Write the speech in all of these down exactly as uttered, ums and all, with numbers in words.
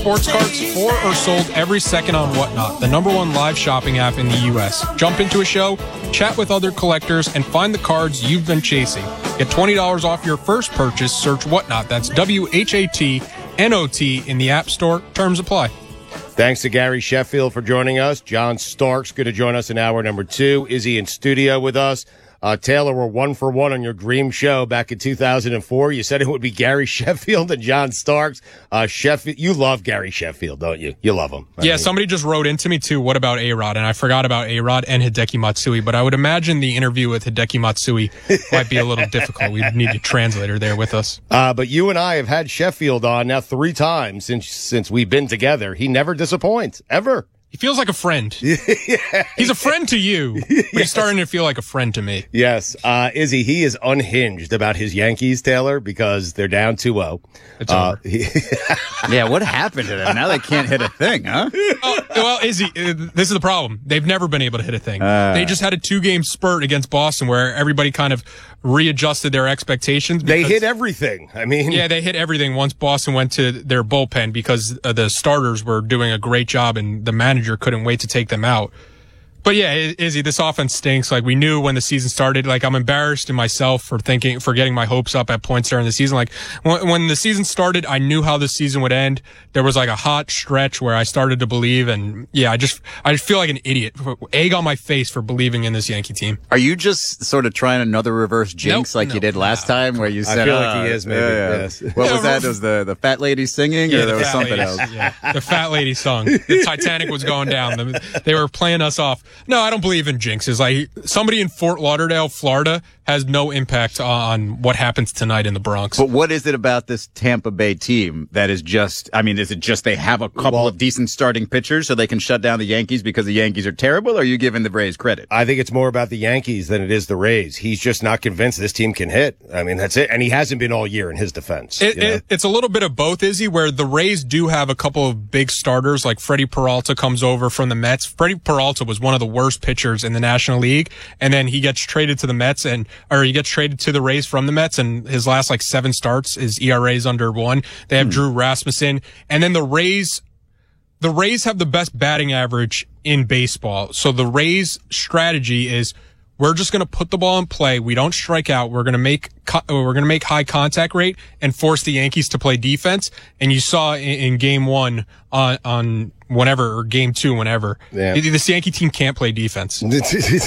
Sports cards for or sold every second on Whatnot, the number one live shopping app in the U S. Jump into a show, chat with other collectors, and find the cards you've been chasing. Get twenty dollars off your first purchase. Search Whatnot. That's W H A T N O T in the App Store. Terms apply. Thanks to Gary Sheffield for joining us. John Starks going to join us in hour number two. Izzy in studio with us. Uh, Taylor, we're one for one on your Dream show back in two thousand four. You said it would be Gary Sheffield and John Starks. Uh, Sheffield, you love Gary Sheffield, don't you? You love him. I yeah, mean. Somebody just wrote into me, too, what about A-Rod? And I forgot about A-Rod and Hideki Matsui, but I would imagine the interview with Hideki Matsui might be a little difficult. We'd need a translator there with us. Uh, but you and I have had Sheffield on now three times since since we've been together. He never disappoints, ever. He feels like a friend. yeah. He's a friend to you, but yes. He's starting to feel like a friend to me. Yes. Uh, Izzy, he is unhinged about his Yankees, Taylor, because they're down two oh. It's uh, over. He yeah, what happened to them? Now they can't hit a thing, huh? Oh, well, Izzy, uh, this is the problem. They've never been able to hit a thing. Uh, they just had a two-game spurt against Boston where everybody kind of readjusted their expectations. Because, they hit everything. I mean, yeah, they hit everything once Boston went to their bullpen because uh, the starters were doing a great job and the manager couldn't wait to take them out. But yeah, Izzy, this offense stinks. Like we knew when the season started. Like I'm embarrassed in myself for thinking, for getting my hopes up at points during the season. Like when, when the season started, I knew how the season would end. There was like a hot stretch where I started to believe, and yeah, I just, I just feel like an idiot, egg on my face for believing in this Yankee team. Are you just sort of trying another reverse jinx nope, like no, you did last no. time, where you said, I feel uh, like he is, maybe. Yeah, yeah. Yes. What yeah, was that? Was the the fat lady singing, yeah, or there the was something ladies, else? Yeah. The fat lady song. The Titanic was going down. The, they were playing us off. No, I don't believe in jinxes. Like somebody in Fort Lauderdale, Florida, has no impact on what happens tonight in the Bronx. But what is it about this Tampa Bay team that is just, I mean, is it just they have a couple well, of decent starting pitchers so they can shut down the Yankees because the Yankees are terrible, or are you giving the Rays credit? I think it's more about the Yankees than it is the Rays. He's just not convinced this team can hit. I mean, that's it. And he hasn't been all year in his defense. It, you know? it, it's a little bit of both, Izzy, where the Rays do have a couple of big starters, like Freddie Peralta comes over from the Mets. Freddie Peralta was one of the worst pitchers in the National League, and then he gets traded to the Mets, and or he gets traded to the Rays from the Mets, and his last like seven starts, his E R A's under one. They have hmm. Drew Rasmussen, and then the Rays, the Rays have the best batting average in baseball. So the Rays' strategy is, we're just going to put the ball in play. We don't strike out. We're going to make co- we're going to make high contact rate and force the Yankees to play defense. And you saw in, in game one on on whenever or game two whenever yeah. this Yankee team can't play defense. right,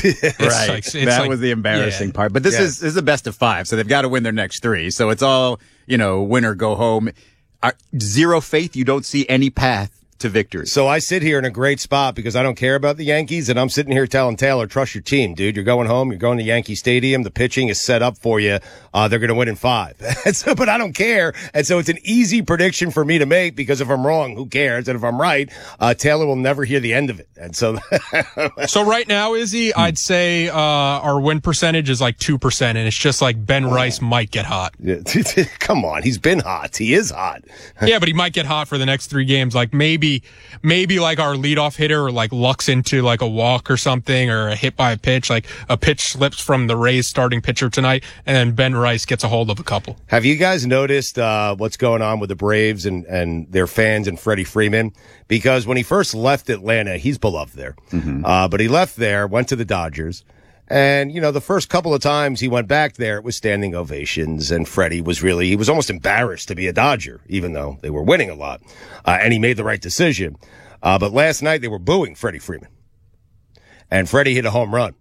like, it's that like, was the embarrassing yeah. part. But this yeah. is this is the best of five, so they've got to win their next three. So it's all, you know, win or go home. Are, zero faith. You don't see any path to victory. So I sit here in a great spot because I don't care about the Yankees, and I'm sitting here telling Taylor, trust your team, dude. You're going home. You're going to Yankee Stadium. The pitching is set up for you. Uh, they're going to win in five. And so, but I don't care. And so it's an easy prediction for me to make because if I'm wrong, who cares? And if I'm right, uh, Taylor will never hear the end of it. And so, so right now, Izzy, hmm. I'd say uh, our win percentage is like two percent, and it's just like Ben oh. Rice might get hot. Come on. He's been hot. He is hot. Yeah, but he might get hot for the next three games. Like maybe Maybe like our leadoff hitter like lucks into like a walk or something, or a hit by a pitch, like a pitch slips from the Rays starting pitcher tonight, and then Ben Rice gets a hold of a couple. Have you guys noticed uh, what's going on with the Braves and, and their fans and Freddie Freeman? Because when he first left Atlanta, he's beloved there. Mm-hmm. Uh, but he left there, went to the Dodgers. And, you know, the first couple of times he went back there, it was standing ovations, and Freddie was really, he was almost embarrassed to be a Dodger, even though they were winning a lot. Uh, and he made the right decision. Uh, but last night they were booing Freddie Freeman. And Freddie hit a home run.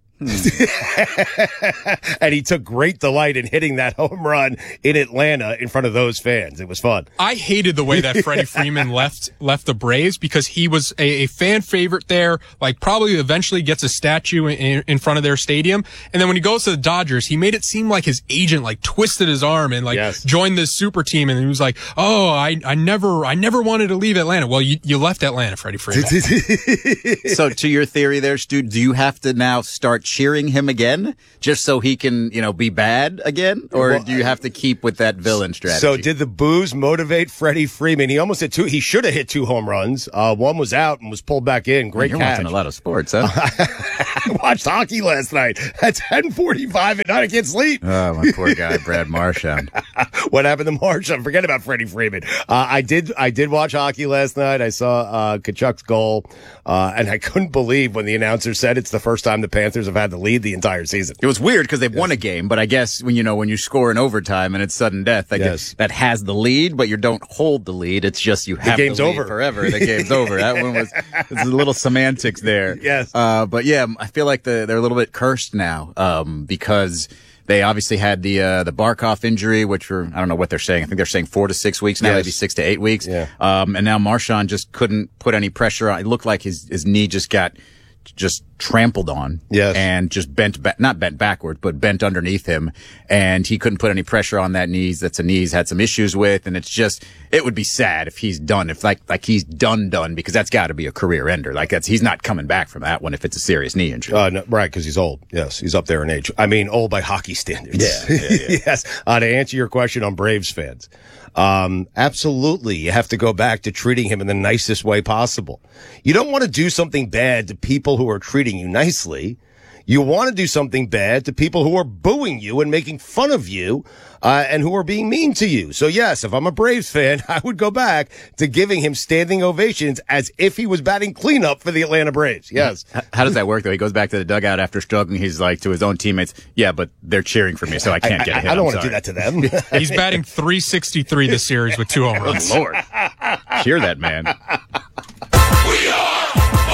And he took great delight in hitting that home run in Atlanta in front of those fans. It was fun. I hated the way that Freddie Freeman left left the Braves because he was a, a fan favorite there, like probably eventually gets a statue in, in front of their stadium. And then when he goes to the Dodgers, he made it seem like his agent like twisted his arm and like yes. joined this super team. And he was like, oh, I, I never I never wanted to leave Atlanta. Well, you, you left Atlanta, Freddie Freeman. So to your theory there, Stu, do you have to now start cheering him again just so he can, you know, be bad again? Or well, do you have to keep with that villain strategy? So did the boos motivate Freddie Freeman? He almost hit two. He should have hit two home runs. Uh, one was out and was pulled back in. Great You're catch. watching a lot of sports, huh? I watched hockey last night at ten forty-five at night. I can't sleep. Oh, my poor guy, Brad Marchand. What happened to Marchand? Forget about Freddie Freeman. Uh, I did I did watch hockey last night. I saw uh, Tkachuk's goal, uh, and I couldn't believe when the announcer said it's the first time the Panthers have had the lead the entire season. It was weird because they've yes. won a game, but I guess when you know when you score in overtime and it's sudden death, like yes. that has the lead, but you don't hold the lead. It's just you have the game's the lead over forever. The game's over. That one was it's a little semantics there. Yes, uh, but yeah, I feel like the, they're a little bit cursed now um, because. They obviously had the uh, the Barkov injury, which were, I don't know what they're saying. I think they're saying four to six weeks now, yes. maybe six to eight weeks. Yeah. Um, and now Marchand just couldn't put any pressure on. It looked like his, his knee just got just trampled on. Yes. And just bent back, not bent backward, but bent underneath him. And he couldn't put any pressure on that knees. That's a knee he's had some issues with. And it's just, it would be sad if he's done, if like, like he's done, done, because that's got to be a career ender. Like that's, he's not coming back from that one if it's a serious knee injury. Uh, no, right. Cause he's old. Yes. He's up there in age. I mean, old by hockey standards. Yeah. yeah, yeah. Yes. Uh, to answer your question on Braves fans. Um, absolutely. You have to go back to treating him in the nicest way possible. You don't want to do something bad to people who are treating you nicely. You want to do something bad to people who are booing you and making fun of you, uh, and who are being mean to you. So yes, if I'm a Braves fan, I would go back to giving him standing ovations as if he was batting cleanup for the Atlanta Braves. Yes. How does that work though? He goes back to the dugout after struggling. He's like to his own teammates, yeah, but they're cheering for me, so I can't I, get a hit. I, I don't want to do that to them. He's batting three sixty-three this series with two home runs. Good Lord. Cheer that man. We are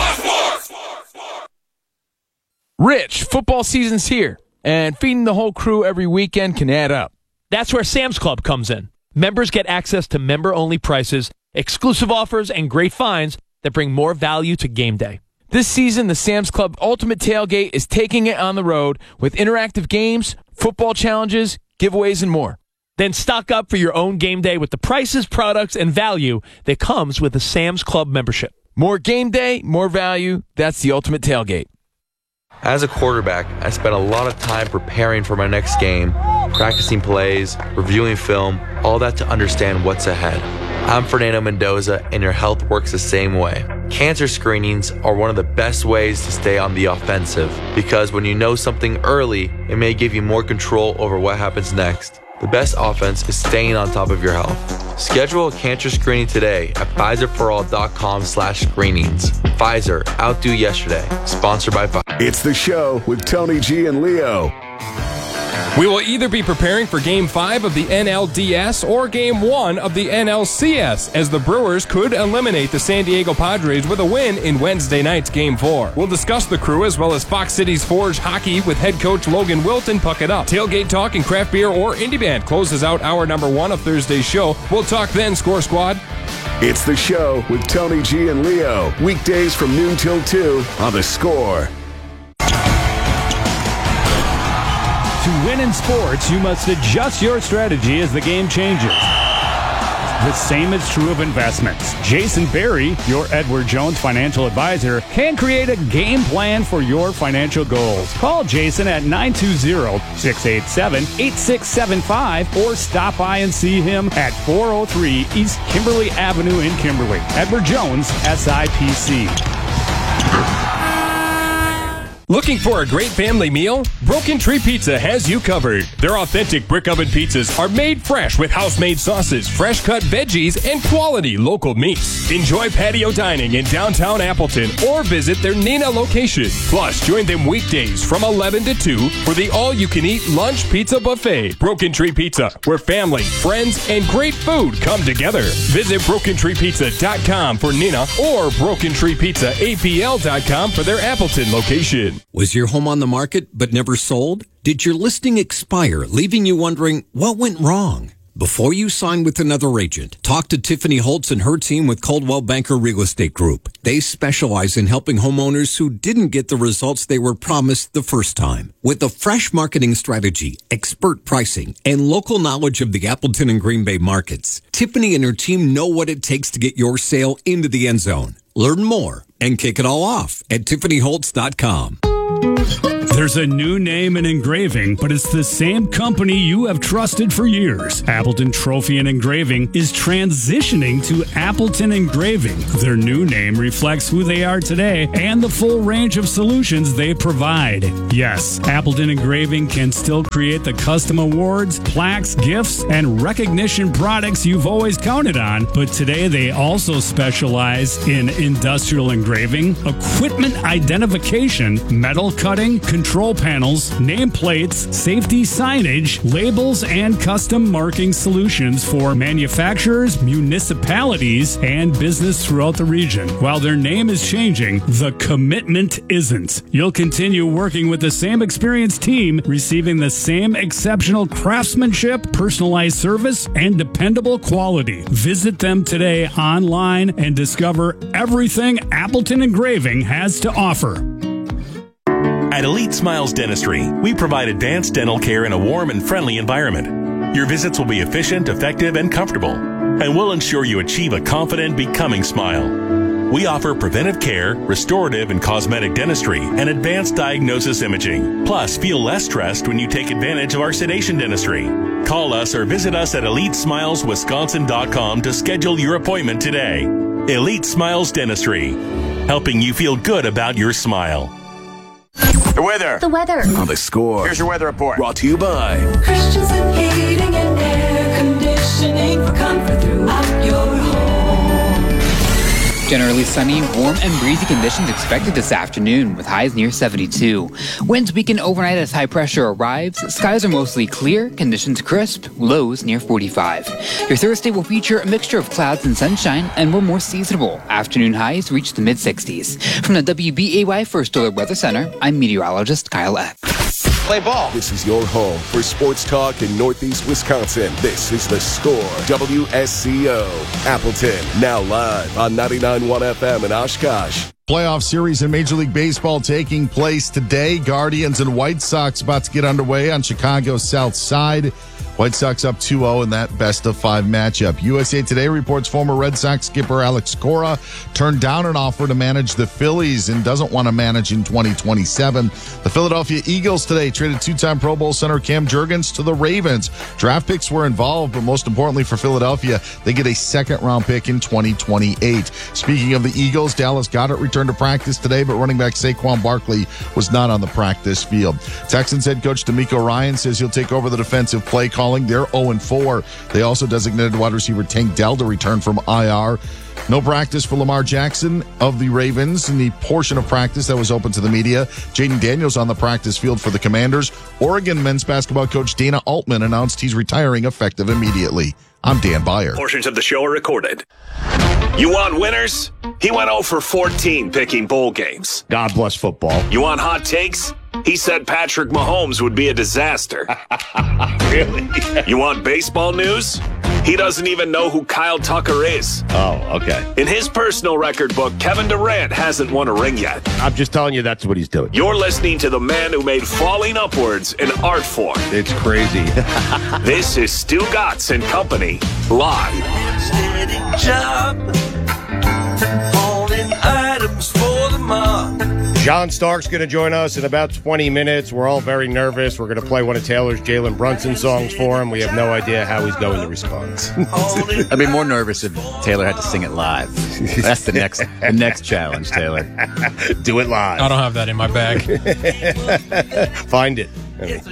Rich, football season's here, and feeding the whole crew every weekend can add up. That's where Sam's Club comes in. Members get access to member-only prices, exclusive offers, and great finds that bring more value to game day. This season, the Sam's Club Ultimate Tailgate is taking it on the road with interactive games, football challenges, giveaways, and more. Then stock up for your own game day with the prices, products, and value that comes with a Sam's Club membership. More game day, more value. That's the Ultimate Tailgate. As a quarterback, I spent a lot of time preparing for my next game, practicing plays, reviewing film, all that to understand what's ahead. I'm Fernando Mendoza, and your health works the same way. Cancer screenings are one of the best ways to stay on the offensive, because when you know something early, it may give you more control over what happens next. The best offense is staying on top of your health. Schedule a cancer screening today at Pfizerforall.com slash screenings. Pfizer, outdo yesterday. Sponsored by Pfizer. It's the show with Tony G and Leo. We will either be preparing for Game five of the N L D S or Game one of the N L C S, as the Brewers could eliminate the San Diego Padres with a win in Wednesday night's Game four. We'll discuss the crew as well as Fox Cities Forge hockey with head coach Logan Wilton. Puck it up. Tailgate talk and craft beer or indie band closes out hour number one of Thursday's show. We'll talk then, Score Squad. It's the show with Tony G and Leo. Weekdays from noon till two on The Score. To win in sports, you must adjust your strategy as the game changes. The same is true of investments. Jason Berry, your Edward Jones financial advisor, can create a game plan for your financial goals. Call Jason at nine two zero, six eight seven, eight six seven five or stop by and see him at four oh three East Kimberly Avenue in Kimberly. Edward Jones, S I P C. Looking for a great family meal? Broken Tree Pizza has you covered. Their authentic brick oven pizzas are made fresh with house-made sauces, fresh cut veggies, and quality local meats. Enjoy patio dining in downtown Appleton or visit their Neenah location. Plus, join them weekdays from eleven to two for the all-you-can-eat lunch pizza buffet. Broken Tree Pizza, where family, friends, and great food come together. Visit broken tree pizza dot com for Neenah or broken tree pizza A P L dot com for their Appleton location. Was your home on the market but never sold? Did your listing expire, leaving you wondering what went wrong? Before you sign with another agent, talk to Tiffany Holtz and her team with Coldwell Banker Real Estate Group. They specialize in helping homeowners who didn't get the results they were promised the first time. With a fresh marketing strategy, expert pricing, and local knowledge of the Appleton and Green Bay markets, Tiffany and her team know what it takes to get your sale into the end zone. Learn more and kick it all off at Tiffany Holtz dot com. There's a new name in engraving, but it's the same company you have trusted for years. Appleton Trophy and Engraving is transitioning to Appleton Engraving. Their new name reflects who they are today and the full range of solutions they provide. Yes, Appleton Engraving can still create the custom awards, plaques, gifts, and recognition products you've always counted on, but today they also specialize in industrial engraving, equipment identification, metal cutting, control panels, nameplates, safety signage, labels, and custom marking solutions for manufacturers, municipalities, and business throughout the region. While their name is changing, the commitment isn't. You'll continue working with the same experienced team, receiving the same exceptional craftsmanship, personalized service, and dependable quality. Visit them today online and discover everything Appleton Engraving has to offer. At Elite Smiles Dentistry, we provide advanced dental care in a warm and friendly environment. Your visits will be efficient, effective, and comfortable, and we'll ensure you achieve a confident, becoming smile. We offer preventive care, restorative and cosmetic dentistry, and advanced diagnosis imaging. Plus, feel less stressed when you take advantage of our sedation dentistry. Call us or visit us at elite smiles wisconsin dot com to schedule your appointment today. Elite Smiles Dentistry, helping you feel good about your smile. The weather. The weather. On The Score. Here's your weather report. Brought to you by Christensen Heating and Air Conditioning for comfort throughout your home. Generally sunny, warm, and breezy conditions expected this afternoon with highs near seventy-two. Winds weaken overnight as high pressure arrives. Skies are mostly clear, conditions crisp, lows near forty-five. Your Thursday will feature a mixture of clouds and sunshine and will more seasonable. Afternoon highs reach the mid-sixties. From the W B A Y First Alert Weather Center, I'm meteorologist Kyle Eck. Play ball. This is your home for sports talk in Northeast Wisconsin. This is The Score, W S C O. Appleton, now live on ninety-nine point one F M in Oshkosh. Playoff series in Major League Baseball taking place today. Guardians and White Sox about to get underway on Chicago's South Side. White Sox up two oh in that best-of-five matchup. U S A Today reports former Red Sox skipper Alex Cora turned down an offer to manage the Phillies and doesn't want to manage in twenty twenty-seven. The Philadelphia Eagles today traded two-time Pro Bowl center Cam Jurgens to the Ravens. Draft picks were involved, but most importantly for Philadelphia, they get a second-round pick in twenty twenty-eight. Speaking of the Eagles, Dallas Goedert returned to practice today, but running back Saquon Barkley was not on the practice field. Texans head coach DeMeco Ryan says he'll take over the defensive play call. They're oh and four. They also designated wide receiver Tank Dell to return from I R. No practice for Lamar Jackson of the Ravens in the portion of practice that was open to the media. Jaden Daniels on the practice field for the Commanders. Oregon men's basketball coach Dana Altman announced he's retiring effective immediately. I'm Dan Byer. Portions of the show are recorded. You want winners? He went oh for fourteen picking bowl games. God bless football. You want hot takes? He said Patrick Mahomes would be a disaster. Really? You want baseball news? He doesn't even know who Kyle Tucker is. Oh, okay. In his personal record book, Kevin Durant hasn't won a ring yet. I'm just telling you that's what he's doing. You're listening to the man who made falling upwards an art form. It's crazy. This is Stu Gatz and Company, live. Job, holding items for the mob. John Stark's going to join us in about twenty minutes. We're all very nervous. We're going to play one of Taylor's Jalen Brunson songs for him. We have no idea how he's going to respond. I'd be more nervous if Taylor had to sing it live. That's the next the next challenge, Taylor. Do it live. I don't have that in my bag. Find it.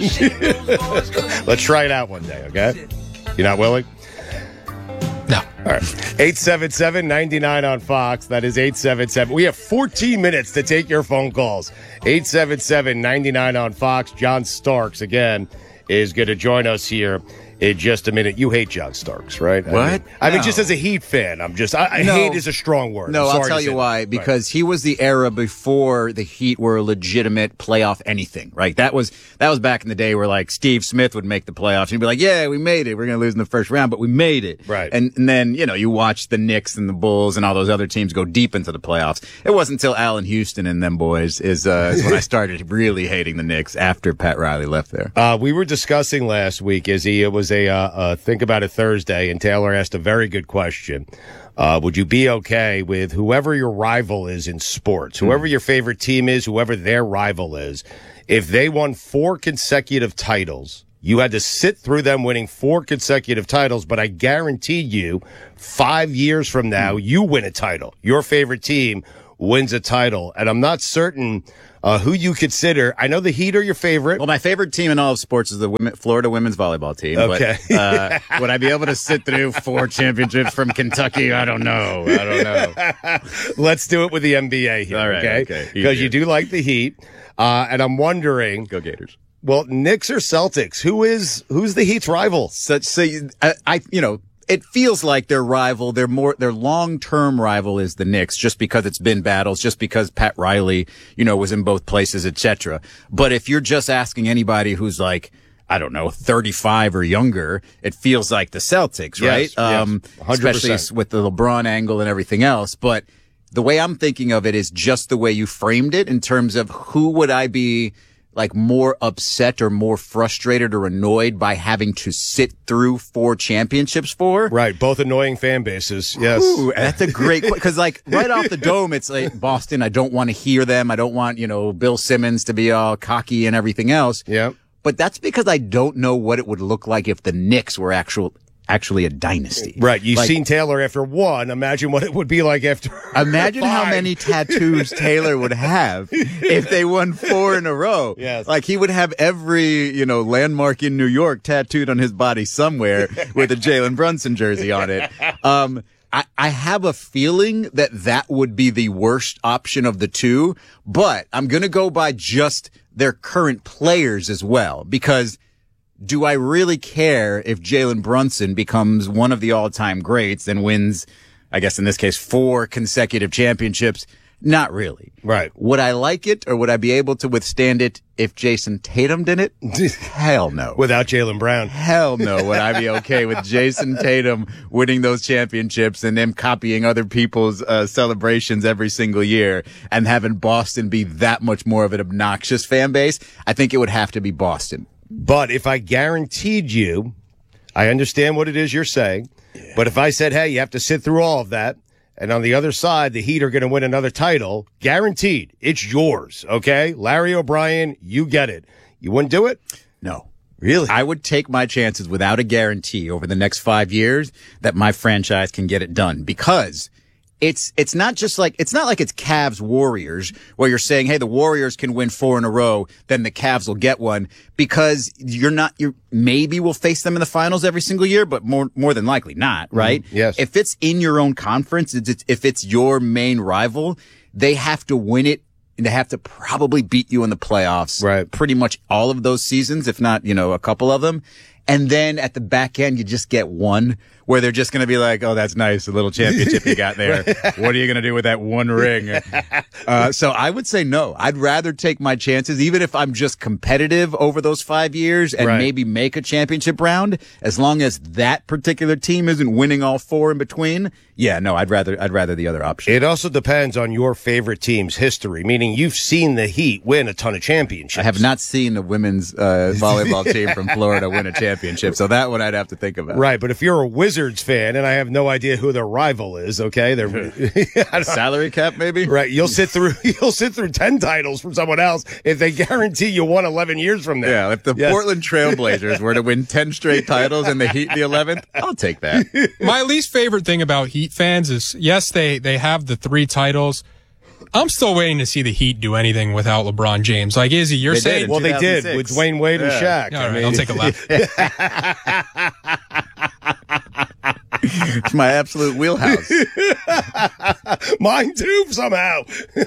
Let's try it out one day, okay? You're not willing? No. All right. eight seven seven, nine nine on Fox. That is eight seven seven. We have fourteen minutes to take your phone calls. eight seven seven, nine nine on Fox. John Starks, again, is going to join us here in just a minute. You hate John Starks, right? What? I mean, I mean No. just as a Heat fan, I'm just, I, I No. hate is a strong word. No, I'm I'll sorry tell to you say why. that. Because Right. he was the era before the Heat were a legitimate playoff anything, right? That was that was back in the day where like Steve Smith would make the playoffs and he'd be like, "Yeah, we made it. We're going to lose in the first round, but we made it." Right. And, and then you know you watch the Knicks and the Bulls and all those other teams go deep into the playoffs. It wasn't until Allen Houston and them boys is, uh, is when I started really hating the Knicks after Pat Riley left there. Uh, we were discussing last week, Izzy, it was a uh, uh, Think About It Thursday, and Taylor asked a very good question Uh, would you be okay with whoever your rival is in sports, whoever your favorite team is, whoever their rival is, if they won four consecutive titles, you had to sit through them winning four consecutive titles, but I guarantee you five years from now, you win a title. Your favorite team wins a title. And I'm not certain uh, who you consider. I know the Heat are your favorite. Well, my favorite team in all of sports is the women, Florida women's volleyball team. Okay. But, uh, would I be able to sit through four championships from Kentucky? I don't know. I don't know. Let's do it with the N B A here, all right, okay? okay. Because you do like the Heat. Uh, and I'm wondering. Go Gators. Well, Knicks or Celtics? Who is who's the Heat's rival? So, so I, I, you know, it feels like their rival, their more, their long-term rival is the Knicks, just because it's been battles, just because Pat Riley, you know, was in both places, et cetera. But if you're just asking anybody who's like, I don't know, thirty-five or younger, it feels like the Celtics, right? Yes, um, yes, one hundred percent. Especially with the LeBron angle and everything else. But the way I'm thinking of it is just the way you framed it in terms of who would I be like more upset or more frustrated or annoyed by having to sit through four championships for? Right. Both annoying fan bases. Yes. Ooh, that's a great, because like right off the dome, it's like Boston. I don't want to hear them. I don't want, you know, Bill Simmons to be all cocky and everything else. Yeah. But that's because I don't know what it would look like if the Knicks were actual, actually a dynasty. Right. You've like, seen Taylor after one. Imagine what it would be like after. Imagine five. how many tattoos Taylor would have if they won four in a row. Yes. Like he would have every, you know, landmark in New York tattooed on his body somewhere with a Jalen Brunson jersey on it. Um, I, I have a feeling that that would be the worst option of the two, but I'm going to go by just their current players as well, because do I really care if Jalen Brunson becomes one of the all-time greats and wins, I guess in this case, four consecutive championships? Not really. Right. Would I like it, or would I be able to withstand it if Jason Tatum did it? Hell no. Without Jaylen Brown. Hell no. Would I be okay with Jason Tatum winning those championships and them copying other people's uh, celebrations every single year and having Boston be that much more of an obnoxious fan base? I think it would have to be Boston. But if I guaranteed you, I understand what it is you're saying, yeah. But if I said, hey, you have to sit through all of that, and on the other side, the Heat are going to win another title, guaranteed, it's yours, okay? Larry O'Brien, you get it. You wouldn't do it? No. Really? I would take my chances without a guarantee over the next five years that my franchise can get it done, because It's, it's not just like, it's not like it's Cavs Warriors where you're saying, hey, the Warriors can win four in a row, then the Cavs will get one, because you're not, you maybe will face them in the finals every single year, but more, more than likely not, right? Mm-hmm. Yes. If it's in your own conference, it's, if it's your main rival, they have to win it. And they have to probably beat you in the playoffs. Right. Pretty much all of those seasons, if not, you know, a couple of them. And then at the back end, you just get one where they're just going to be like, oh, that's nice. A little championship you got there. What are you going to do with that one ring? Uh, so I would say no. I'd rather take my chances, even if I'm just competitive over those five years and Right. maybe make a championship round, as long as that particular team isn't winning all four in between. Yeah, no, I'd rather, I'd rather the other option. It also depends on your favorite team's history, meaning you've seen the Heat win a ton of championships. I have not seen the women's uh, volleyball team from Florida win a championship, so that one I'd have to think about. Right, but if you're a Wizards fan, and I have no idea who their rival is, okay? They're salary cap, maybe? Right, you'll sit through you'll sit through ten titles from someone else if they guarantee you won eleven years from now. Yeah, if the Yes. Portland Trailblazers were to win ten straight titles and the Heat the eleventh, I'll take that. My least favorite thing about Heat fans is, yes, they, they have the three titles. I'm still waiting to see the Heat do anything without LeBron James. Like, Izzy, you're They saying... did. Well, they did with Dwayne Wade and Yeah. Shaq. All I right, mean- I'll take a left. It's my absolute wheelhouse. Mine too, somehow.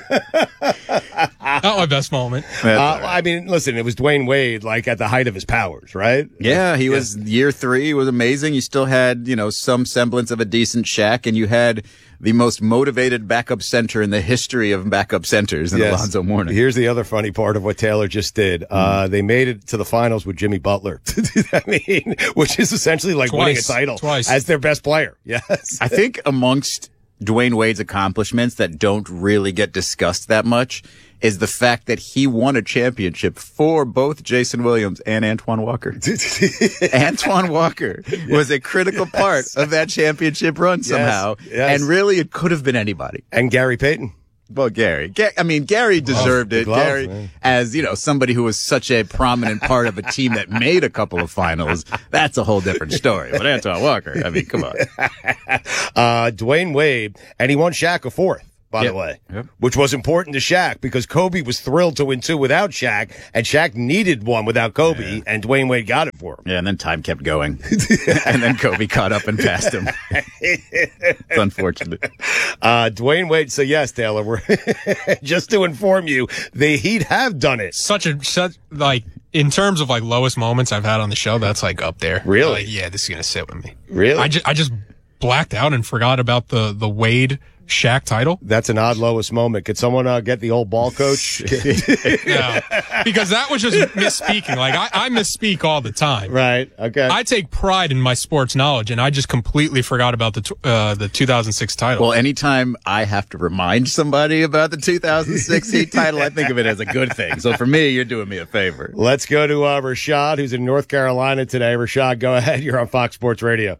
Not my best moment. Uh, I mean, listen, it was Dwayne Wade, like, at the height of his powers, right? Yeah, he was year three. He was amazing. You still had, you know, some semblance of a decent Shaq, and you had the most motivated backup center in the history of backup centers in Yes. Alonzo Mourning. Here's the other funny part of what Taylor just did. Uh, they made it to the finals with Jimmy Butler. I mean, which is essentially like winning a Twice. title Twice. as their best player. Yes. I think amongst Dwayne Wade's accomplishments that don't really get discussed that much is the fact that he won a championship for both Jason Williams and Antoine Walker. Antoine Walker was a critical part yes. of that championship run somehow. Yes. Yes. And really, it could have been anybody. And Gary Payton. Well, Gary. Ga- I mean, Gary deserved glove, it. glove, Gary, man. as, you know, somebody who was such a prominent part of a team that made a couple of finals, that's a whole different story. But Antoine Walker, I mean, come on. uh, Dwayne Wade, and he won Shaq a fourth. By yep. the way, yep. which was important to Shaq because Kobe was thrilled to win two without Shaq, and Shaq needed one without Kobe, yeah. and Dwayne Wade got it for him. Yeah, and then time kept going. And then Kobe caught up and passed him. It's unfortunate. Uh, Dwayne Wade, so yes, Taylor, we're just to inform you, the Heat have done it. Such a, such, like, in terms of, like, lowest moments I've had on the show, that's, like, up there. Really? Like, yeah, this is going to sit with me. Really? I, ju- I just blacked out and forgot about the, the Wade Shaq title. That's an odd lowest moment. Could someone uh, get the old ball coach? No, because that was just misspeaking. Like I, I misspeak all the time. Right. Okay. I take pride in my sports knowledge, and I just completely forgot about the uh, the two thousand six title. Well, anytime I have to remind somebody about the two thousand six Heat title, I think of it as a good thing. So for me, you're doing me a favor. Let's go to uh, Rashad, who's in North Carolina today. Rashad, go ahead. You're on Fox Sports Radio.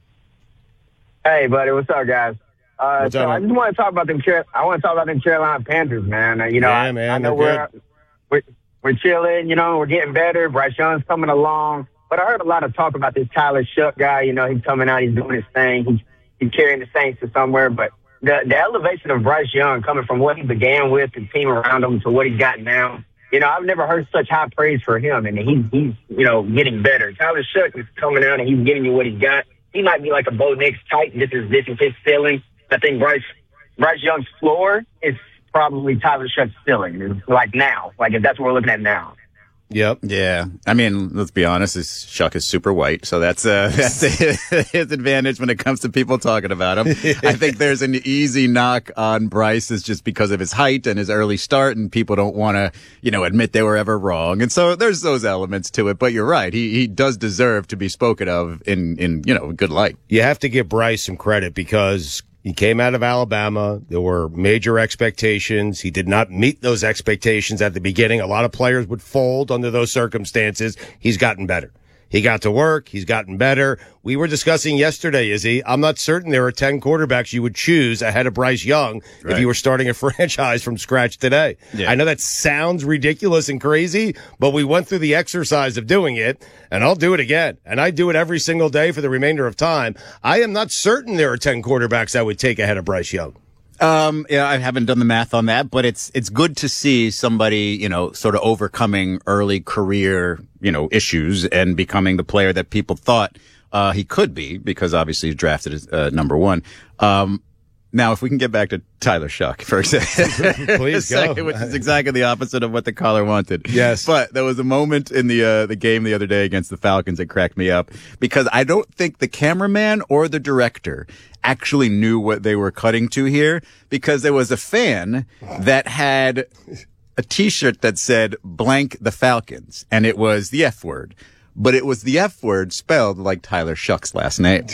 Hey, buddy. What's up, guys? Uh, so up, I just want to talk about them. I want to talk about them Carolina Panthers, man. Uh, you know, yeah, I, man, I know we're, we're we're chilling. You know, we're getting better. Bryce Young's coming along, but I heard a lot of talk about this Tyler Shuck guy. You know, he's coming out, he's doing his thing, he's he's carrying the Saints to somewhere. But the the elevation of Bryce Young coming from what he began with, the team around him, to what he's got now. You know, I've never heard such high praise for him, and he's he's you know getting better. Tyler Shuck is coming out and he's giving you what he's got. He might be like a Bo Nix type. This is this is his ceiling. I think Bryce. Bryce Young's floor is probably Tyler Shuck's ceiling, like now, like if that's what we're looking at now. Yep. Yeah. I mean, let's be honest, this Shuck is super white, so that's uh, that's his advantage when it comes to people talking about him. I think there's an easy knock on Bryce is just because of his height and his early start, and people don't want to, you know, admit they were ever wrong. And so there's those elements to it. But you're right, he he does deserve to be spoken of in in you know good light. You have to give Bryce some credit because he came out of Alabama. There were major expectations. He did not meet those expectations at the beginning. A lot of players would fold under those circumstances. He's gotten better. He got to work. He's gotten better. We were discussing yesterday, Izzy. I'm not certain there are ten quarterbacks you would choose ahead of Bryce Young right. if you were starting a franchise from scratch today. Yeah. I know that sounds ridiculous and crazy, but we went through the exercise of doing it, and I'll do it again. And I do it every single day for the remainder of time. I am not certain there are ten quarterbacks I would take ahead of Bryce Young. Um, yeah, I haven't done the math on that, but it's, it's good to see somebody, you know, sort of overcoming early career, you know, issues and becoming the player that people thought, uh, he could be, because obviously he's drafted as, uh, number one. Um, Now, if we can get back to Tyler Shuck for a second, please a second, go. Which is exactly the opposite of what the caller wanted. Yes, but there was a moment in the uh, the game the other day against the Falcons that cracked me up because I don't think the cameraman or the director actually knew what they were cutting to here, because there was a fan that had a T-shirt that said "blank the Falcons" and it was the F word. But it was the F word spelled like Tyler Shuck's last name.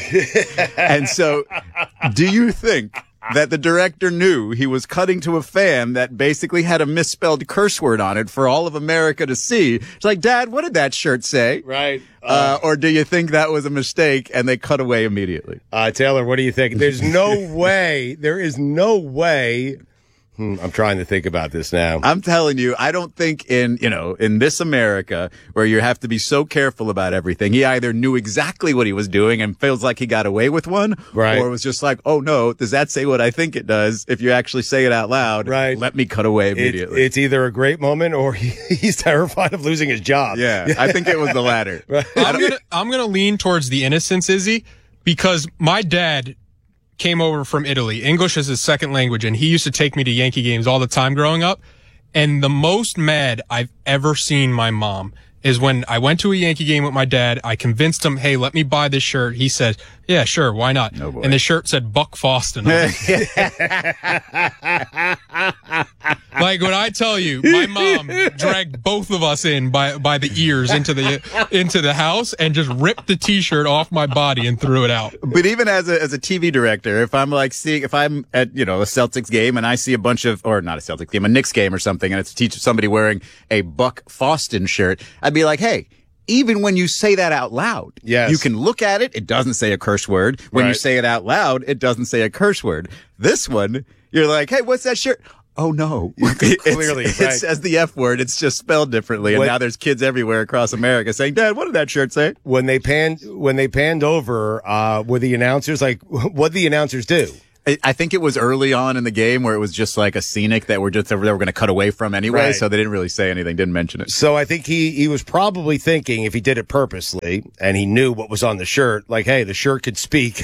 And so, do you think that the director knew he was cutting to a fan that basically had a misspelled curse word on it for all of America to see? It's like, Dad, what did that shirt say? Right. Uh, uh, or do you think that was a mistake and they cut away immediately? Uh, Taylor, what do you think? There's no way, there is no way... Hmm, I'm trying to think about this now. I'm telling you, I don't think in, you know, in this America where you have to be so careful about everything, he either knew exactly what he was doing and feels like he got away with one, right. or was just like, oh no, does that say what I think it does? If you actually say it out loud, right. let me cut away immediately. It, it's either a great moment or he, he's terrified of losing his job. Yeah, I think it was the latter. Right. I'm gonna, I'm gonna lean towards the innocence, Izzy, because my dad came over from Italy. English is his second language, and he used to take me to Yankee games all the time growing up. And the most mad I've ever seen my mom is when I went to a Yankee game with my dad. I convinced him, hey, let me buy this shirt. He said, yeah, sure, why not? No boy. And the shirt said Buck Foston on it. Like when I tell you, my mom dragged both of us in by by the ears into the into the house and just ripped the T-shirt off my body and threw it out. But even as a as a T V director, if I'm like seeing, if I'm at you know a Celtics game and I see a bunch of, or not a Celtics game, a Knicks game or something, and it's a teacher somebody wearing a Buck Foston shirt, I'd be like, hey. Even when you say that out loud, yes. you can look at it. It doesn't say a curse word. When right. you say it out loud, it doesn't say a curse word. This one, you're like, hey, what's that shirt? Oh, no. Clearly. It's, right. It says the F word. It's just spelled differently. And when, now there's kids everywhere across America saying, Dad, what did that shirt say? When they panned, when they panned over, uh, were the announcers like, what did the announcers do? I think it was early on in the game where it was just like a scenic that we're just, they were going to cut away from anyway. Right. So they didn't really say anything, didn't mention it. So I think he, he was probably thinking if he did it purposely and he knew what was on the shirt, like, hey, the shirt could speak.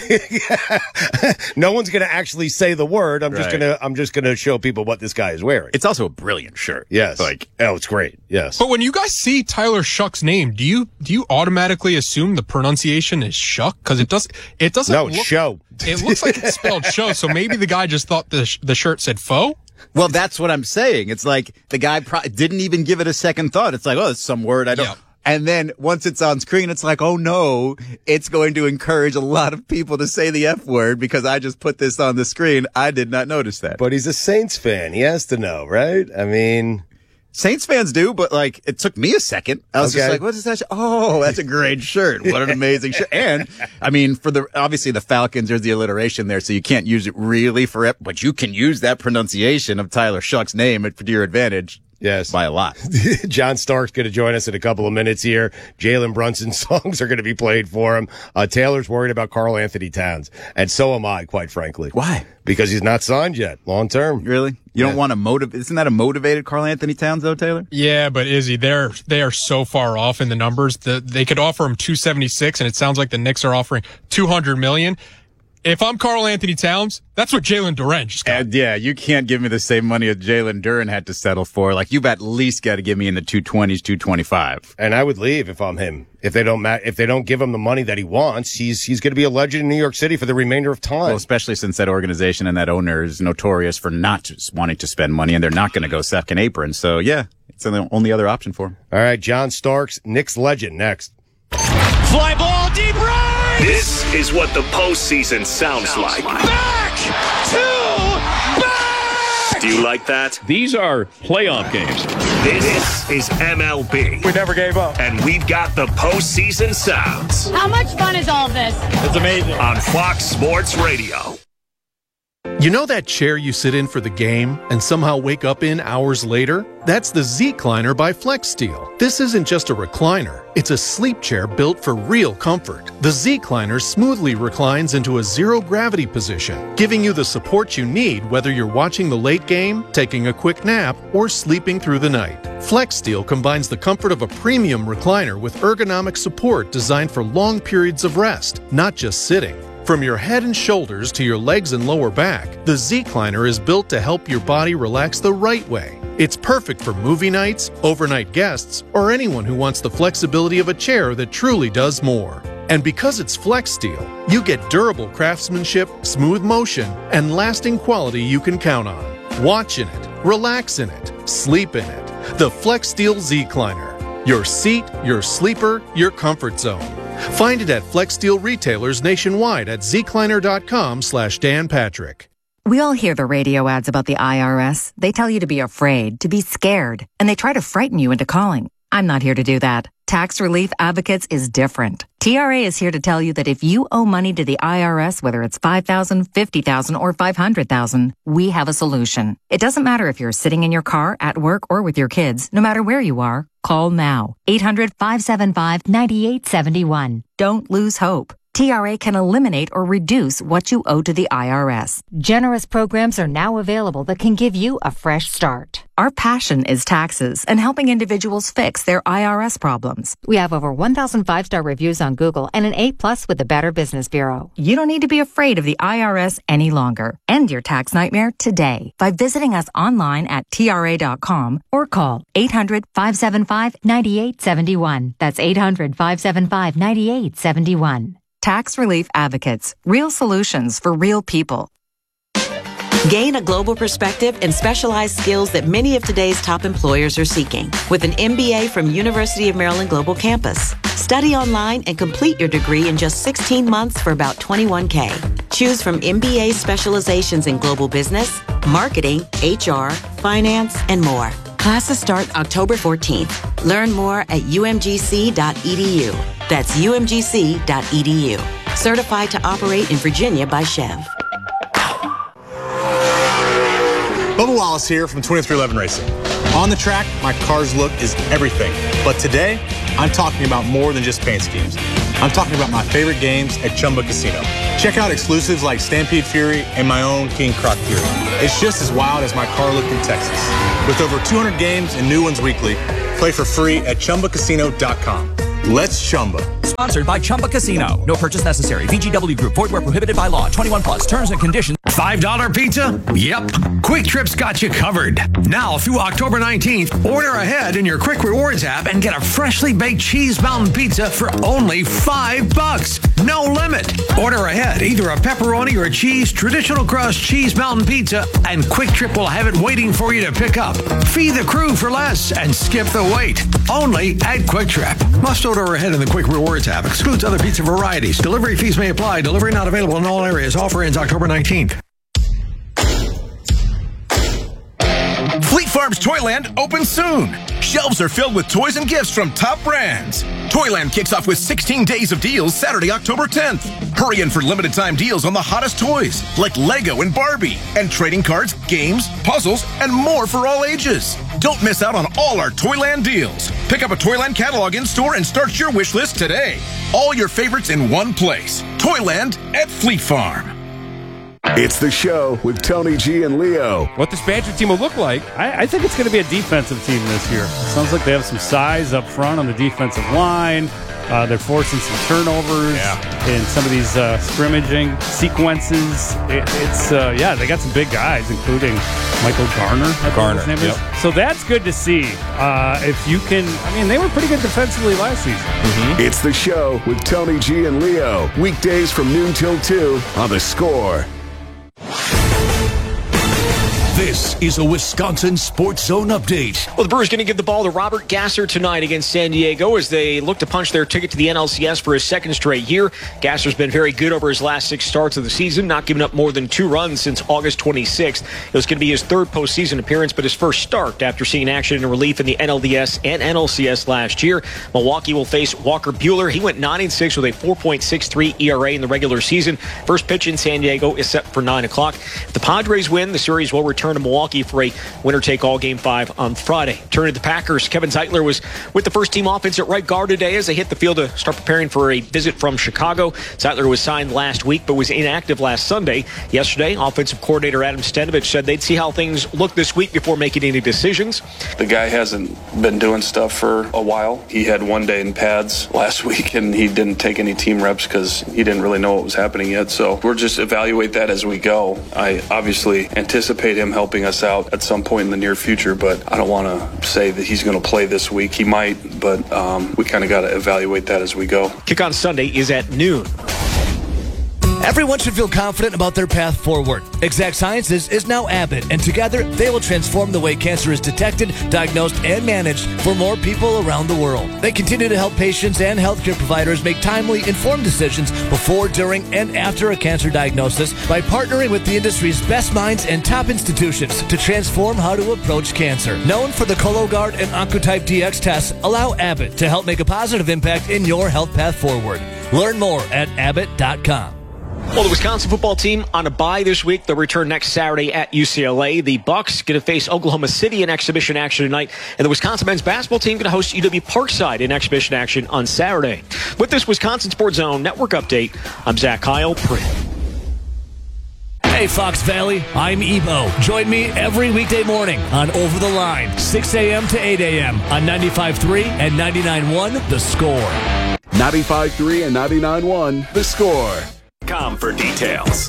No one's going to actually say the word. I'm just Right. going to, I'm just going to show people what this guy is wearing. It's also a brilliant shirt. Yes. Like, oh, it's great. Yes. But when you guys see Tyler Shuck's name, do you do you automatically assume the pronunciation is Shuck? Because it does it doesn't. No, it's look, show. It looks like it's spelled show. So maybe the guy just thought the sh- the shirt said faux. Well, that's what I'm saying. It's like the guy pro- didn't even give it a second thought. It's like, oh, it's some word I don't. Yeah. And then once it's on screen, it's like, oh no, it's going to encourage a lot of people to say the F word because I just put this on the screen. I did not notice that. But he's a Saints fan. He has to know, right? I mean, Saints fans do, but like it took me a second. I was Okay. just like, what is that? Sh- oh, that's a great shirt. What an amazing shirt. And I mean, for the, obviously the Falcons, there's the alliteration there. So you can't use it really for it, but you can use that pronunciation of Tyler Shuck's name for your advantage. Yes. By a lot. John Stark's going to join us in a couple of minutes here. Jalen Brunson's songs are going to be played for him. Uh, Taylor's worried about Karl Anthony Towns. And so am I, quite frankly. Why? Because he's not signed yet, long term. Really? You Yeah. don't want to motivate? Isn't that a motivated Karl Anthony Towns though, Taylor? Yeah, but Izzy, they're they are so far off in the numbers that they could offer him two seventy-six, and it sounds like the Knicks are offering two hundred million. If I'm Karl Anthony Towns, that's what Jalen Duren just got. And yeah, you can't give me the same money as Jalen Duren had to settle for. Like, you've at least got to give me in the two twenties, two twenty-five. And I would leave if I'm him. If they don't ma- if they don't give him the money that he wants, he's he's going to be a legend in New York City for the remainder of time. Well, especially since that organization and that owner is notorious for not wanting to spend money, and they're not going to go second apron. So yeah, it's the only other option for him. All right, John Starks, Knicks legend, next. Fly ball deep right! This is what the postseason sounds, sounds like. like. Back to back! Do you like that? These are playoff games. This is M L B. We never gave up. And we've got the postseason sounds. How much fun is all this? It's amazing. On Fox Sports Radio. You know that chair you sit in for the game and somehow wake up in hours later? That's the Z-Cliner by FlexSteel. This isn't just a recliner. It's a sleep chair built for real comfort. The Z-Cliner smoothly reclines into a zero-gravity position, giving you the support you need whether you're watching the late game, taking a quick nap, or sleeping through the night. FlexSteel combines the comfort of a premium recliner with ergonomic support designed for long periods of rest, not just sitting. From your head and shoulders to your legs and lower back, the Z-Cliner is built to help your body relax the right way. It's perfect for movie nights, overnight guests, or anyone who wants the flexibility of a chair that truly does more. And because it's FlexSteel, you get durable craftsmanship, smooth motion, and lasting quality you can count on. Watch in it, relax in it, sleep in it. The FlexSteel Z-Cliner. Your seat, your sleeper, your comfort zone. Find it at FlexSteel retailers nationwide at zcliner.com slash Dan Patrick. We all hear the radio ads about the I R S. They tell you to be afraid, to be scared, and they try to frighten you into calling. I'm not here to do that. Tax Relief Advocates is different. T R A is here to tell you that if you owe money to the I R S, whether it's five thousand dollars, fifty thousand dollars, or five hundred thousand dollars, we have a solution. It doesn't matter if you're sitting in your car, at work, or with your kids. No matter where you are, call now. eight hundred, five seven five, nine eight seven one. Don't lose hope. T R A can eliminate or reduce what you owe to the I R S. Generous programs are now available that can give you a fresh start. Our passion is taxes and helping individuals fix their I R S problems. We have over one thousand five-star reviews on Google and an A plus with the Better Business Bureau. You don't need to be afraid of the I R S any longer. End your tax nightmare today by visiting us online at T R A dot com or call eight hundred, five seven five, nine eight seven one. That's eight hundred, five seven five, nine eight seven one. Tax Relief Advocates. Real solutions for real people. Gain a global perspective and specialized skills that many of today's top employers are seeking with an M B A from University of Maryland Global Campus. Study online and complete your degree in just sixteen months for about twenty-one thousand dollars. Choose from M B A specializations in global business, marketing, H R, finance, and more. Classes start October fourteenth. Learn more at u m g c dot e d u. That's u m g c dot e d u. Certified to operate in Virginia by Chev. Bubba Wallace here from twenty-three eleven Racing. On the track, my car's look is everything. But today, I'm talking about more than just paint schemes. I'm talking about my favorite games at Chumba Casino. Check out exclusives like Stampede Fury and my own King Croc Fury. It's just as wild as my car look in Texas. With over two hundred games and new ones weekly, play for free at chumba casino dot com. Let's Chumba. Sponsored by Chumba Casino. No purchase necessary. V G W Group. Void where prohibited by law. twenty-one plus. Terms and conditions. five dollar pizza? Yep. Quick Trip's got you covered. Now through October nineteenth, order ahead in your Quick Rewards app and get a freshly baked cheese mountain pizza for only five bucks. No limit. Order ahead either a pepperoni or a cheese traditional crust cheese mountain pizza, and Quick Trip will have it waiting for you to pick up. Feed the crew for less and skip the wait. Only at Quick Trip. Must order ahead in the Quick Rewards app. Excludes other pizza varieties. Delivery fees may apply. Delivery not available in all areas. Offer ends October nineteenth. Fleet Farm's Toyland opens soon. Shelves are filled with toys and gifts from top brands. Toyland kicks off with sixteen days of deals Saturday, October tenth. Hurry in for limited time deals on the hottest toys like Lego and Barbie, and trading cards, games, puzzles, and more for all ages. Don't miss out on all our Toyland deals. Pick up a Toyland catalog in store and start your wish list today. All your favorites in one place. Toyland at Fleet Farm. It's the show with Tony G and Leo. What this Badger team will look like. I, I think it's going to be a defensive team this year. It sounds like they have some size up front on the defensive line. Uh, they're forcing some turnovers yeah. in some of these uh, scrimmaging sequences. It, it's, uh, yeah, they got some big guys, including Michael Garner. I Garner, his name yep. is. So that's good to see. Uh, if you can, I mean, they were pretty good defensively last season. Mm-hmm. It's the show with Tony G and Leo. Weekdays from noon till two on The Score. This is a Wisconsin Sports Zone update. Well, the Brewers going to give the ball to Robert Gasser tonight against San Diego as they look to punch their ticket to the N L C S for his second straight year. Gasser's been very good over his last six starts of the season, not giving up more than two runs since August twenty-sixth. It was going to be his third postseason appearance, but his first start after seeing action in relief in the N L D S and N L C S last year. Milwaukee will face Walker Buehler. He went nine and six with a four point six three E R A in the regular season. First pitch in San Diego is set for nine o'clock. If the Padres win, the series will return to Milwaukee for a winner-take-all Game five on Friday. Turning to the Packers, Kevin Zeitler was with the first-team offense at right guard today as they hit the field to start preparing for a visit from Chicago. Zeitler was signed last week but was inactive last Sunday. Yesterday, offensive coordinator Adam Stenavich said they'd see how things look this week before making any decisions. The guy hasn't been doing stuff for a while. He had one day in pads last week, and he didn't take any team reps because he didn't really know what was happening yet. So we'll just evaluate that as we go. I obviously anticipate him helping us out at some point in the near future, but I don't want to say that he's going to play this week. He might, but um, we kind of got to evaluate that as we go. Kick on Sunday is at noon. Everyone should feel confident about their path forward. Exact Sciences is now Abbott, and together they will transform the way cancer is detected, diagnosed, and managed for more people around the world. They continue to help patients and healthcare providers make timely, informed decisions before, during, and after a cancer diagnosis by partnering with the industry's best minds and top institutions to transform how to approach cancer. Known for the Cologuard and Oncotype D X tests, allow Abbott to help make a positive impact in your health path forward. Learn more at abbott dot com. Well, the Wisconsin football team on a bye this week. They'll return next Saturday at U C L A. The Bucks going to face Oklahoma City in exhibition action tonight. And the Wisconsin men's basketball team going to host U W Parkside in exhibition action on Saturday. With this Wisconsin Sports Zone Network update, I'm Zach Kyle. Hey, Fox Valley, I'm Ebo. Join me every weekday morning on Over the Line, six a.m. to eight a.m. on ninety-five point three and ninety-nine point one The Score. ninety-five point three and ninety-nine point one The Score. Com for details.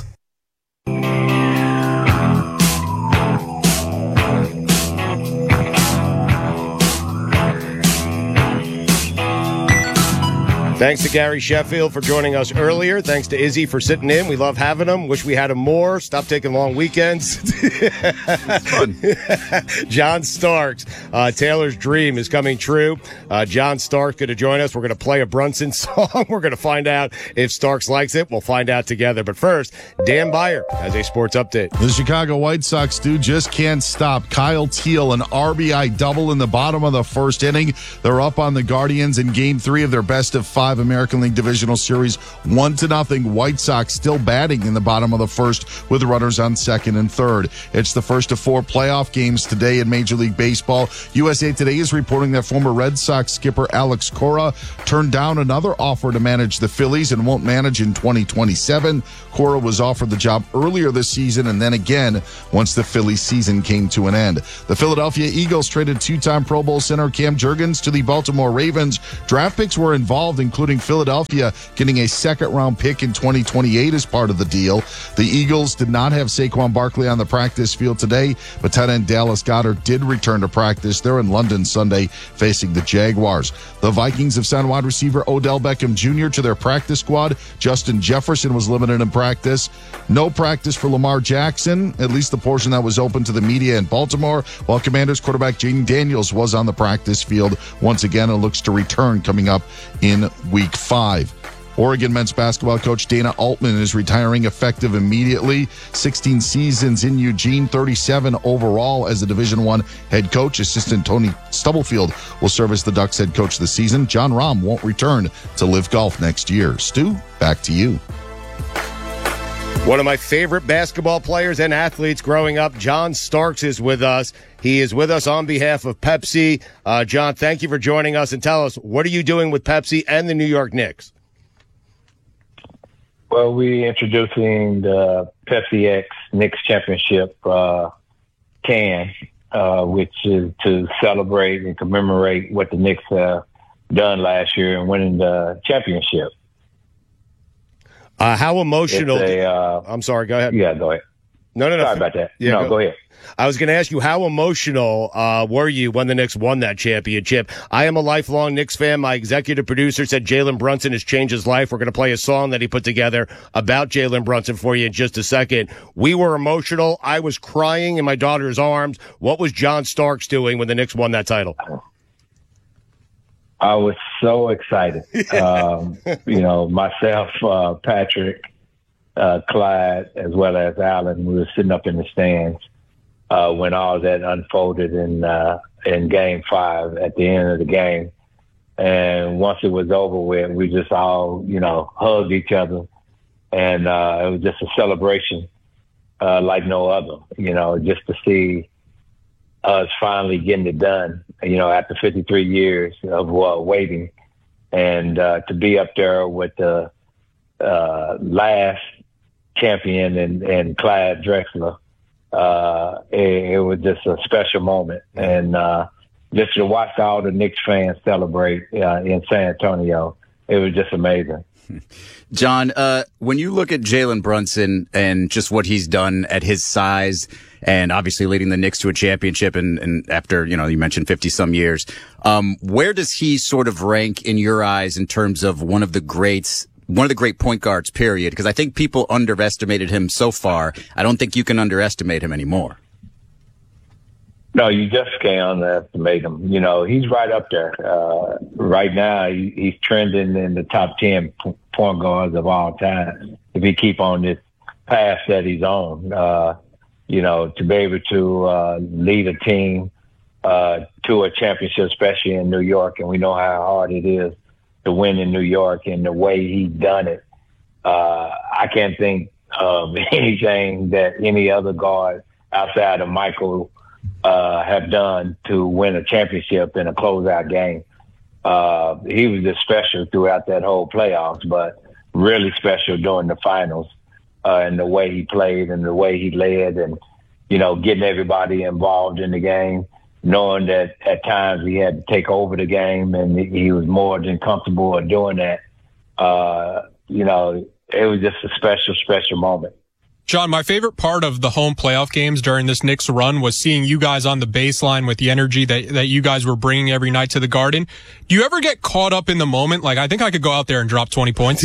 Thanks to Gary Sheffield for joining us earlier. Thanks to Izzy for sitting in. We love having him. Wish we had him more. Stop taking long weekends. It's fun. John Starks, uh, Taylor's dream is coming true. Uh, John Starks going to join us. We're going to play a Brunson song. We're going to find out if Starks likes it. We'll find out together. But first, Dan Beyer has a sports update. The Chicago White Sox, dude, just can't stop. Kyle Teel, an R B I double in the bottom of the first inning. They're up on the Guardians in game three of their best of five American League Divisional Series, one to nothing. White Sox still batting in the bottom of the first with runners on second and third. It's the first of four playoff games today in Major League Baseball. U S A Today is reporting that former Red Sox skipper Alex Cora turned down another offer to manage the Phillies and won't manage in twenty twenty-seven. Cora was offered the job earlier this season and then again once the Phillies season came to an end. The Philadelphia Eagles traded two-time Pro Bowl center Cam Jurgens to the Baltimore Ravens. Draft picks were involved, including Philadelphia getting a second-round pick in twenty twenty-eight as part of the deal. The Eagles did not have Saquon Barkley on the practice field today, but tight end Dallas Goedert did return to practice. They're in London Sunday facing the Jaguars. The Vikings have signed wide receiver Odell Beckham Junior to their practice squad. Justin Jefferson was limited in practice. No practice for Lamar Jackson, at least the portion that was open to the media in Baltimore, while Commanders quarterback Jaden Daniels was on the practice field once again and looks to return coming up in week five. Oregon men's basketball coach Dana Altman is retiring effective immediately. sixteen seasons in Eugene, thirty-seven overall as the Division One head coach. Assistant Tony Stubblefield will serve as the Ducks head coach this season. John Rahm won't return to Live Golf next year. Stu, back to you. One of my favorite basketball players and athletes growing up, John Starks, is with us. He is with us on behalf of Pepsi. Uh, John, thank you for joining us. And tell us, what are you doing with Pepsi and the New York Knicks? Well, we're introducing the Pepsi X Knicks Championship uh, can, uh, which is to celebrate and commemorate what the Knicks have done last year and winning the championship. Uh, how emotional? A, uh, I'm sorry. Go ahead. Yeah, go ahead. No, no, no. Sorry about that. Yeah, no, go, go ahead. I was going to ask you, how emotional uh, were you when the Knicks won that championship? I am a lifelong Knicks fan. My executive producer said Jalen Brunson has changed his life. We're going to play a song that he put together about Jalen Brunson for you in just a second. We were emotional. I was crying in my daughter's arms. What was John Starks doing when the Knicks won that title? I was so excited. um, you know, myself, uh, Patrick, uh, Clyde, as well as Alan, we were sitting up in the stands uh, when all that unfolded in uh, in Game Five at the end of the game. And once it was over with, we just all, you know, hugged each other, and uh, it was just a celebration uh, like no other. You know, just to see us finally getting it done, you know, after fifty-three years of uh, waiting, and uh, to be up there with the uh, last champion and, and Clyde Drexler, uh, it, it was just a special moment. And uh, just to watch all the Knicks fans celebrate uh, in San Antonio, it was just amazing. John, uh, when you look at Jalen Brunson and just what he's done at his size and obviously leading the Knicks to a championship and, and after, you know, you mentioned fifty some years, um, where does he sort of rank in your eyes in terms of one of the greats, one of the great point guards, period? Because I think people underestimated him so far. I don't think you can underestimate him anymore. No, you just can't underestimate him. You know, he's right up there. Uh, right now, he, he's trending in the top ten point guards of all time. If he keep on this path that he's on, uh, you know, to be able to uh, lead a team uh, to a championship, especially in New York, and we know how hard it is to win in New York, and the way he's done it, uh, I can't think of anything that any other guard outside of Michael Uh, have done to win a championship in a closeout game. Uh, he was just special throughout that whole playoffs, but really special during the finals, uh, and the way he played and the way he led and, you know, getting everybody involved in the game, knowing that at times he had to take over the game and he was more than comfortable in doing that. Uh, you know, it was just a special, special moment. John, my favorite part of the home playoff games during this Knicks run was seeing you guys on the baseline with the energy that, that you guys were bringing every night to the Garden. Do you ever get caught up in the moment? Like, I think I could go out there and drop twenty points.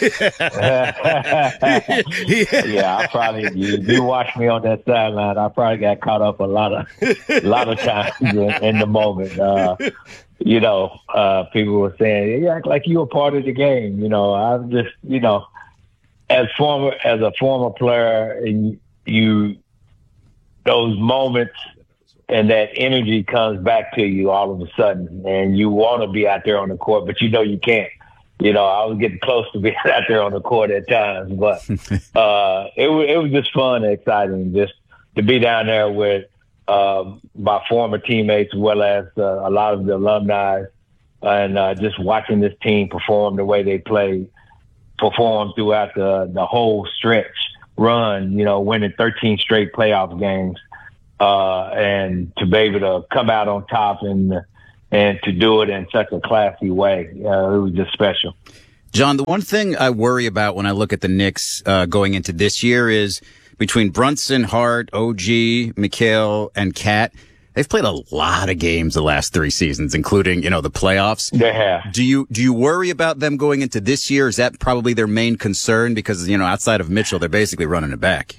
Yeah, I probably, you, you watch me on that sideline, I probably got caught up a lot of, a lot of times in, in the moment. Uh, you know, uh, people were saying, you act like you were part of the game. You know, I'm just, you know, as former, as a former player, and you, those moments and that energy comes back to you all of a sudden, and you want to be out there on the court, but you know you can't. You know, I was getting close to being out there on the court at times, but uh, it was it was just fun and exciting just to be down there with uh, my former teammates as well as uh, a lot of the alumni, and uh, just watching this team perform the way they played, perform throughout the the whole stretch run. You know, winning thirteen straight playoff games, uh, and to be able to come out on top and. And to do it in such a classy way, uh, it was just special. John, the one thing I worry about when I look at the Knicks uh, going into this year is between Brunson, Hart, O G, Mikal, and Cat, they've played a lot of games the last three seasons, including, you know, the playoffs. They have. Do you do you worry about them going into this year? Is that probably their main concern? Because, you know, outside of Mitchell, they're basically running it back.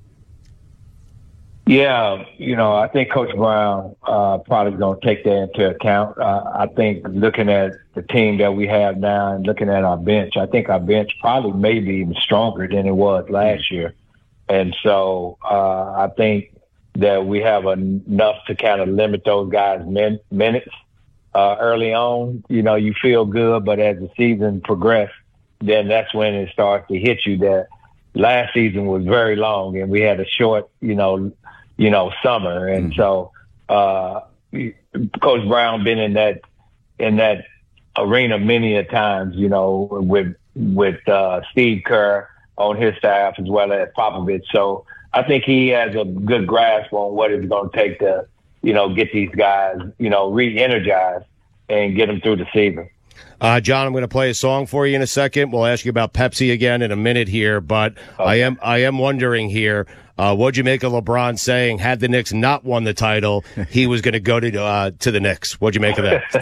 Yeah, you know, I think Coach Brown uh, probably going to take that into account. Uh, I think looking at the team that we have now and looking at our bench, I think our bench probably may be even stronger than it was last year. And so uh, I think that we have enough to kind of limit those guys' min- minutes uh, early on. You know, you feel good, but as the season progressed, then that's when it starts to hit you that last season was very long and we had a short, you know, you know, summer. And mm. so, uh, Coach Brown been in that, in that arena many a times, you know, with, with, uh, Steve Kerr on his staff as well as Popovich. So I think he has a good grasp on what it's going to take to, you know, get these guys, you know, re-energized and get them through the season. Uh, John, I'm going to play a song for you in a second. We'll ask you about Pepsi again in a minute here, but okay. I am I am wondering here, uh, what'd you make of LeBron saying had the Knicks not won the title, he was going to go to uh, to the Knicks? What'd you make of that?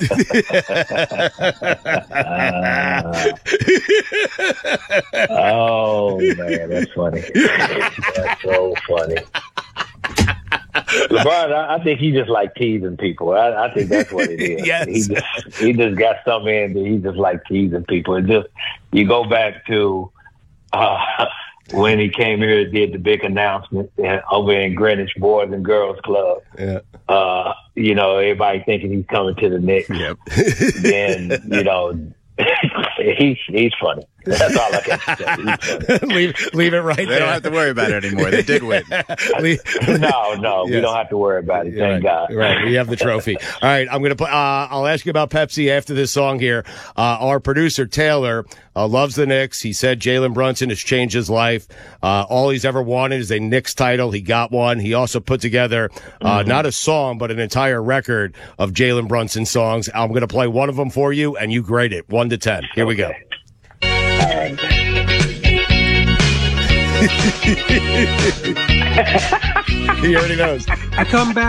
uh, oh man, that's funny. That's so funny. LeBron, I, I think he just like teasing people. I, I think that's what it is. Yes. He just he just got something in that he just like teasing people. It just you go back to uh, when he came here and did the big announcement over in Greenwich Boys and Girls Club. Yeah. Uh, you know, everybody thinking he's coming to the Knicks. Yep. Then, you know, he's he's funny. That's all I can say. leave, leave it right they there. They don't have to worry about it anymore. They did win. no, no, yes. We don't have to worry about it. Thank right, God. Right, we have the trophy. All right, I'm going to. Uh, I'll ask you about Pepsi after this song here. Uh, our producer Taylor uh, loves the Knicks. He said Jalen Brunson has changed his life. Uh, all he's ever wanted is a Knicks title. He got one. He also put together uh, mm-hmm. not a song, but an entire record of Jalen Brunson songs. I'm going to play one of them for you, and you grade it one to ten. Here okay. we go. He already knows. I come back.